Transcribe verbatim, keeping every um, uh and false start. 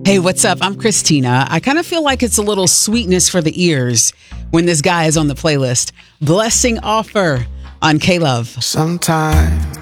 Hey, what's up? I'm Christina. I kind of feel like it's a little sweetness for the ears when this guy is on the playlist. Blessing Offer on K-Love. Sometimes